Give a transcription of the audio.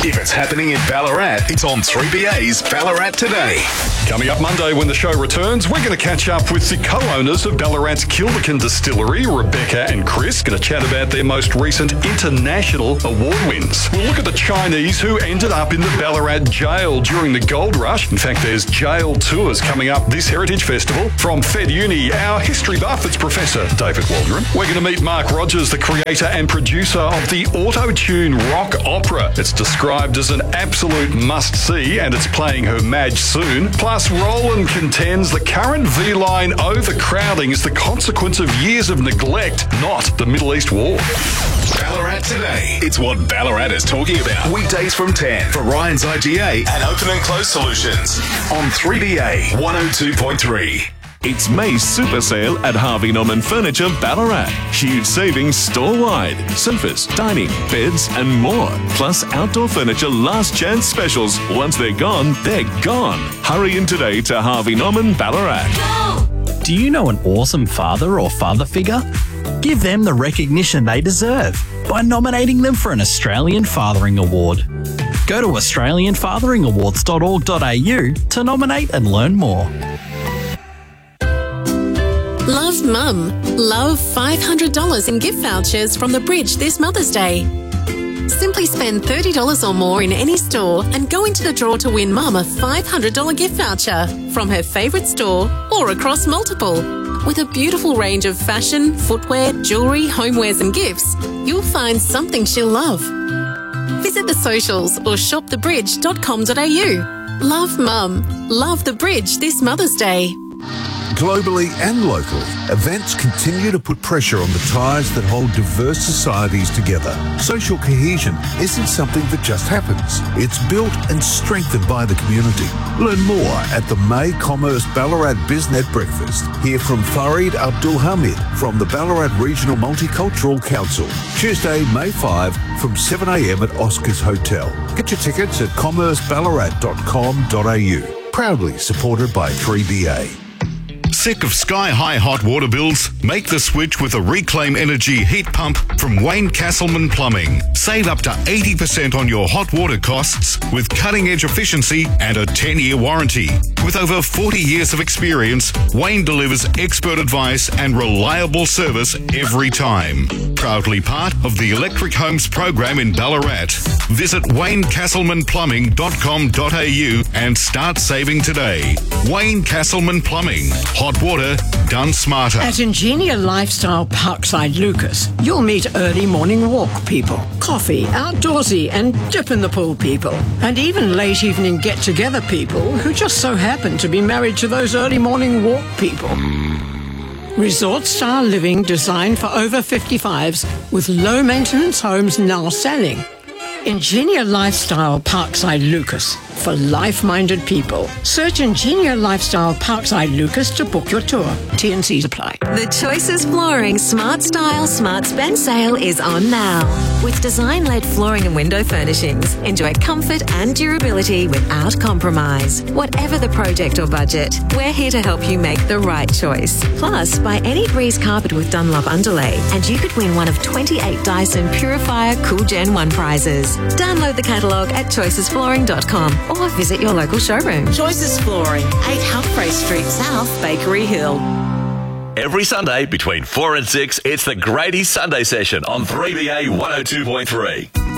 If it's happening in Ballarat, it's on 3BA's Ballarat Today. Coming up Monday when the show returns, we're going to catch up with the co-owners of Ballarat's Kilbecan Distillery, Rebecca and Chris. Going to chat about their most recent international award wins. We'll look at the Chinese who ended up in the Ballarat jail during the gold rush. In fact, there's jail tours coming up this Heritage Festival. From Fed Uni, our history buff, it's Professor David Waldron. We're going to meet Mark Rogers, the creator and producer of the Auto-Tune rock opera. It's described as an absolute must-see, and it's playing her Madge soon. Plus, Roland contends the current V-line overcrowding is the consequence of years of neglect, not the Middle East war. Ballarat Today. It's what Ballarat is talking about. Weekdays from 10 for Ryan's IGA and Open and Close Solutions on 3BA 102.3. It's May's super sale at Harvey Norman Furniture Ballarat. Huge savings store-wide. Sofas, dining, beds and more. Plus outdoor furniture last chance specials. Once they're gone, they're gone. Hurry in today to Harvey Norman Ballarat. Do you know an awesome father or father figure? Give them the recognition they deserve by nominating them for an Australian Fathering Award. Go to australianfatheringawards.org.au to nominate and learn more. Love Mum. Love $500 in gift vouchers from The Bridge this Mother's Day. Simply spend $30 or more in any store and go into the draw to win Mum a $500 gift voucher from her favourite store or across multiple. With a beautiful range of fashion, footwear, jewellery, homewares and gifts, you'll find something she'll love. Visit the socials or shopthebridge.com.au. Love Mum. Love The Bridge this Mother's Day. Globally and locally, events continue to put pressure on the ties that hold diverse societies together. Social cohesion isn't something that just happens. It's built and strengthened by the community. Learn more at the May Commerce Ballarat BizNet Breakfast. Hear from Farid Abdul Hamid from the Ballarat Regional Multicultural Council. Tuesday, May 5 from 7 a.m. at Oscars Hotel. Get your tickets at commerceballarat.com.au. Proudly supported by 3BA. Sick of sky-high hot water bills? Make the switch with a Reclaim Energy heat pump from Wayne Castleman Plumbing. Save up to 80% on your hot water costs with cutting-edge efficiency and a 10-year warranty. With over 40 years of experience, Wayne delivers expert advice and reliable service every time. Proudly part of the Electric Homes program in Ballarat. Visit WayneCastlemanPlumbing.com.au and start saving today. Wayne Castleman Plumbing. Hot water done smarter. At Ingenia Lifestyle Parkside Lucas, you'll meet early morning walk people, coffee, outdoorsy and dip in the pool people, and even late evening get-together people who just so happen to be married to those early morning walk people. Resort-style living designed for over 55s with low-maintenance homes now selling. Ingenia Lifestyle Parkside Lucas for life-minded people. Search Ingenia Lifestyle Parkside Lucas to book your tour. T&Cs apply. The Choices Flooring Smart Style Smart Spend sale is on now. With design-led flooring and window furnishings, enjoy comfort and durability without compromise. Whatever the project or budget, we're here to help you make the right choice. Plus, buy any Breeze carpet with Dunlop underlay and you could win one of 28 Dyson Purifier Cool Gen 1 prizes. Download the catalogue at choicesflooring.com or visit your local showroom. Choices Flooring, 8 Humphrey Street South, Bakery Hill. Every Sunday between 4 and 6, it's the Grady Sunday Session on 3BA 102.3.